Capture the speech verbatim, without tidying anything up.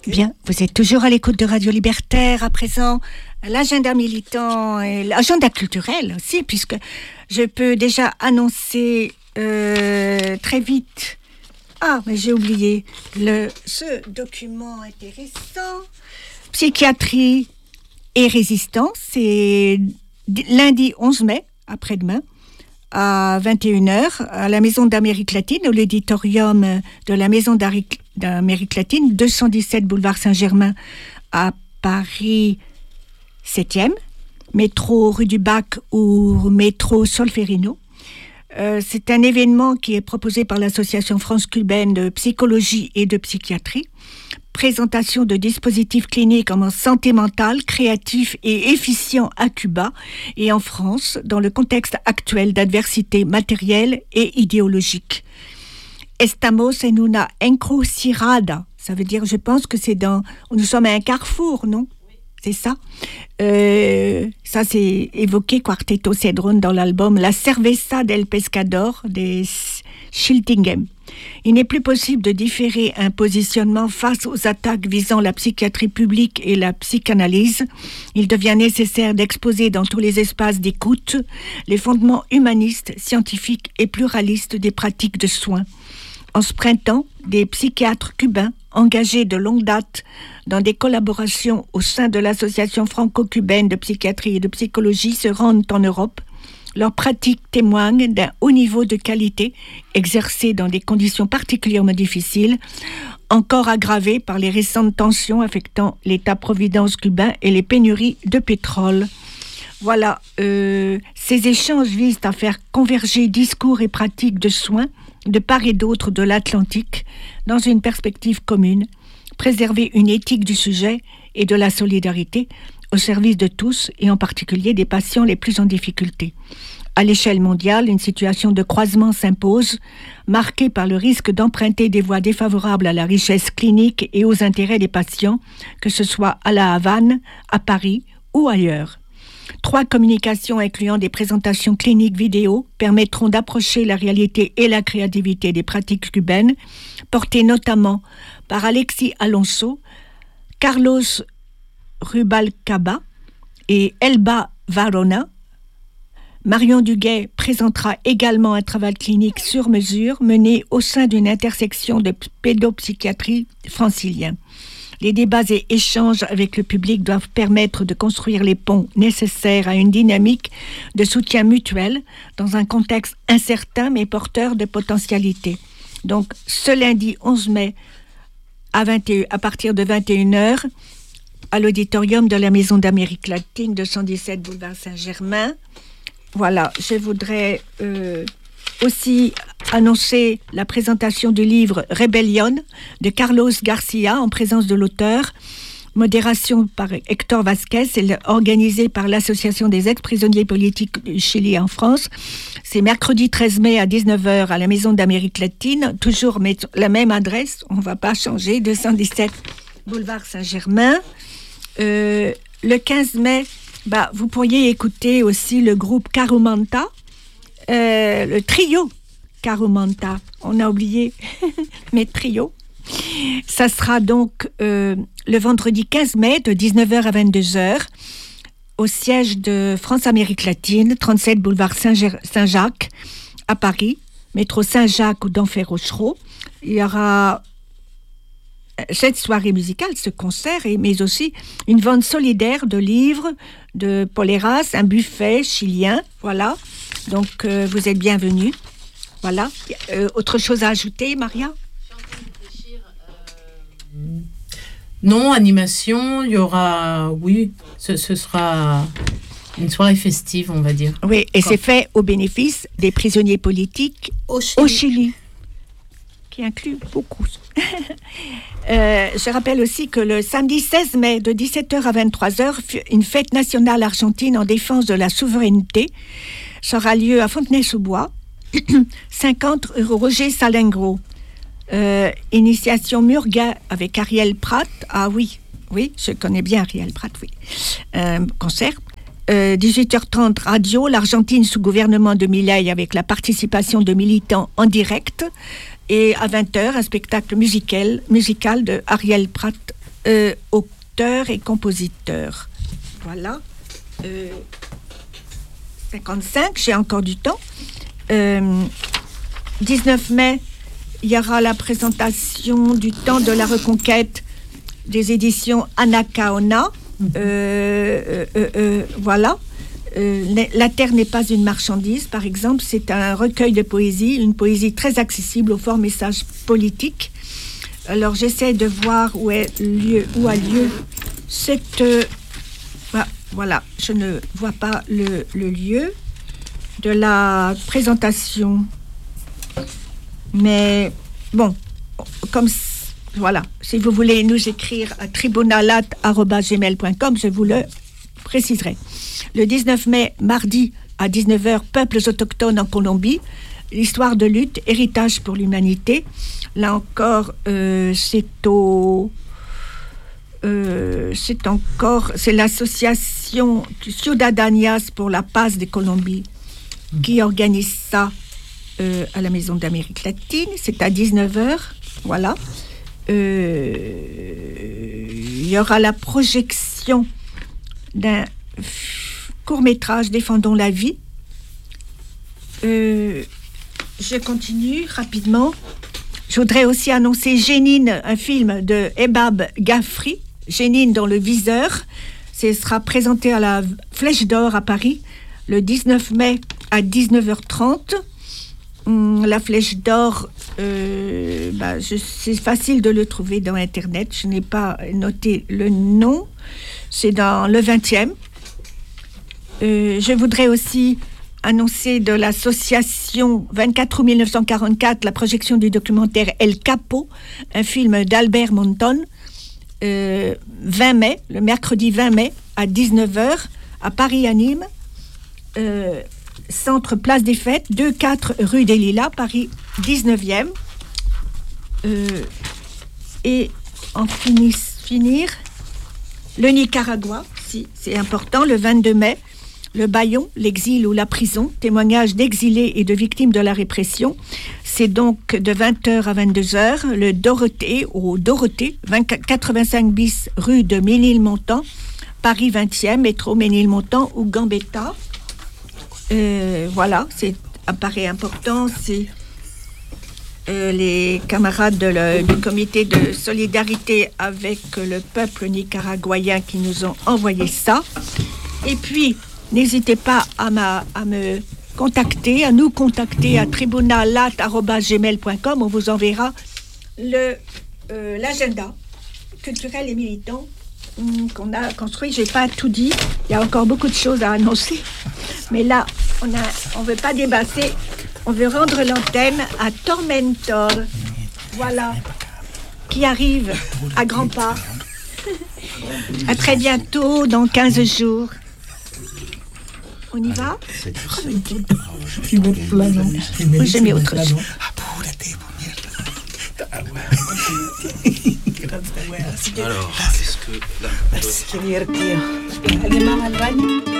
Bien, vous êtes toujours à l'écoute de Radio Libertaire. À présent, l'agenda militant et l'agenda culturel aussi, puisque je peux déjà annoncer euh, très vite. Ah, mais j'ai oublié le, ce document intéressant. Psychiatrie et résistance, c'est lundi onze mai, après-demain, à vingt et une heures, à la Maison d'Amérique latine, au l'auditorium de la Maison d'Amérique latine, deux cent dix-sept boulevard Saint-Germain à Paris septième, métro rue du Bac ou métro Solferino. Euh, c'est un événement qui est proposé par l'Association France-Cubaine de psychologie et de psychiatrie. Présentation de dispositifs cliniques en santé mentale, créatifs et efficients à Cuba et en France, dans le contexte actuel d'adversité matérielle et idéologique. Estamos en una encrucijada. Ça veut dire, je pense que c'est dans... Nous sommes à un carrefour, non ? C'est ça. Euh, ça, c'est évoqué Quarteto Cedrón dans l'album La Cerveza del Pescador des Schiltigheim. Il n'est plus possible de différer un positionnement face aux attaques visant la psychiatrie publique et la psychanalyse. Il devient nécessaire d'exposer dans tous les espaces d'écoute les fondements humanistes, scientifiques et pluralistes des pratiques de soins. En ce printemps, des psychiatres cubains engagés de longue date dans des collaborations au sein de l'Association franco-cubaine de psychiatrie et de psychologie se rendent en Europe. Leurs pratiques témoignent d'un haut niveau de qualité exercé dans des conditions particulièrement difficiles, encore aggravées par les récentes tensions affectant l'État-providence cubain et les pénuries de pétrole. Voilà, euh, ces échanges visent à faire converger discours et pratiques de soins de part et d'autre de l'Atlantique dans une perspective commune, préserver une éthique du sujet et de la solidarité au service de tous et en particulier des patients les plus en difficulté. À l'échelle mondiale, une situation de croisement s'impose, marquée par le risque d'emprunter des voies défavorables à la richesse clinique et aux intérêts des patients, que ce soit à La Havane, à Paris ou ailleurs. Trois communications incluant des présentations cliniques vidéo permettront d'approcher la réalité et la créativité des pratiques cubaines, portées notamment par Alexis Alonso, Carlos Rubalcaba et Elba Varona. Marion Duguay présentera également un travail clinique sur mesure mené au sein d'une intersection de pédopsychiatrie francilien. Les débats et échanges avec le public doivent permettre de construire les ponts nécessaires à une dynamique de soutien mutuel dans un contexte incertain mais porteur de potentialités. Donc, ce lundi onze mai à, vingt et un, à partir de vingt et une heures, à l'auditorium de la Maison d'Amérique latine, deux cent dix-sept boulevard Saint-Germain. Voilà, je voudrais euh, aussi annoncer la présentation du livre Rebellion de Carlos Garcia en présence de l'auteur. Modération par Hector Vasquez, c'est organisé par l'Association des ex-prisonniers politiques du Chili en France. C'est mercredi treize mai à dix-neuf heures à la Maison d'Amérique latine, toujours la même adresse, on ne va pas changer, deux cent dix-sept boulevard Saint-Germain. Euh, le quinze mai, bah, vous pourriez écouter aussi le groupe Carumanta, euh, le trio Carumanta, on a oublié, mais trio. Ça sera donc euh, le vendredi quinze mai de dix-neuf heures à vingt-deux heures au siège de France-Amérique latine, trente-sept boulevard Saint-Ger- Saint-Jacques à Paris, métro Saint-Jacques ou d'Enfer Rochereau. Il y aura cette soirée musicale, ce concert, et, mais aussi une vente solidaire de livres de Paul Heras, un buffet chilien, voilà. Donc euh, vous êtes bienvenus. Voilà. Euh, autre chose à ajouter, Maria ? Non, animation, il y aura, oui, ce, ce sera une soirée festive, on va dire. Oui, et Quand... c'est fait au bénéfice des prisonniers politiques au Chili, au Chili qui inclut beaucoup. euh, je rappelle aussi que le samedi seize mai, de dix-sept heures à vingt-trois heures, une fête nationale argentine en défense de la souveraineté sera lieu à Fontenay-sous-Bois, cinquante rue Roger Salengro. Euh, initiation Murga avec Ariel Pratt. Ah oui, oui, je connais bien Ariel Pratt, oui. Euh, concert. Euh, dix-huit heures trente, radio, l'Argentine sous gouvernement de Milei avec la participation de militants en direct. Et à vingt heures, un spectacle musical, musical de Ariel Pratt euh, auteur et compositeur. Voilà. Euh, cinquante-cinq, j'ai encore du temps. Euh, dix-neuf mai, il y aura la présentation du Temps de la Reconquête des éditions Anacaona. Euh, euh, euh, voilà. Euh, La Terre n'est pas une marchandise, par exemple. C'est un recueil de poésie, une poésie très accessible au fort message politique. Alors, j'essaie de voir où, est lieu, où a lieu cette... Euh, voilà, je ne vois pas le, le lieu de la présentation. Mais, bon, comme... Voilà, si vous voulez nous écrire à tribunalat arobase gmail point com, je vous le préciserai. Le dix-neuf mai, mardi, à dix-neuf heures, Peuples autochtones en Colombie, l'histoire de lutte, héritage pour l'humanité. Là encore, euh, c'est au... Euh, c'est encore... C'est l'association Ciudadanías pour la Paz de Colombie qui organise ça euh, à la Maison d'Amérique latine. C'est à dix-neuf heures, voilà. Euh, il y aura la projection d'un court-métrage Défendons la vie. Euh, je continue rapidement. Je voudrais aussi annoncer Génine, un film de Ebab Gaffry, Génine dans le viseur. Ce sera présenté à la Flèche d'Or à Paris le dix-neuf mai à dix-neuf heures trente. La Flèche d'Or, euh, bah, je, c'est facile de le trouver dans Internet. Je n'ai pas noté le nom. C'est dans le vingtième. Euh, je voudrais aussi annoncer de l'association vingt-quatre août mille neuf cent quarante-quatre la projection du documentaire El Capo, un film d'Albert Monton, euh, vingt mai, le mercredi vingt mai à dix-neuf heures à Paris à Nîmes. Euh, Centre Place des Fêtes, deux quatre rue des Lilas, Paris dix-neuvième. Euh, et en finis, finir, le Nicaragua, si, c'est important, le vingt-deux mai, le Bayon, l'exil ou la prison, témoignage d'exilés et de victimes de la répression. C'est donc de vingt heures à vingt-deux heures, le Dorothée, au Dorothée, quatre-vingt-cinq bis rue de Ménilmontant, Paris vingtième, métro Ménilmontant ou Gambetta. Euh, voilà, c'est apparaît important, c'est euh, les camarades de le, du comité de solidarité avec le peuple nicaraguayen qui nous ont envoyé ça. Et puis, n'hésitez pas à, ma, à me contacter, à nous contacter à tribunalat arobase gmail point com. On vous enverra le, euh, l'agenda culturel et militant qu'on a construit. Je n'ai pas tout dit, il y a encore beaucoup de choses à annoncer, mais là on ne on veut pas débasser, on veut rendre l'antenne à Tormentor, voilà, qui arrive à grands pas. À très bientôt, dans quinze jours. On y va? Je mets autre chose. Alors, est-ce que... Là, Qué divertido. ¿Alguien más al baño?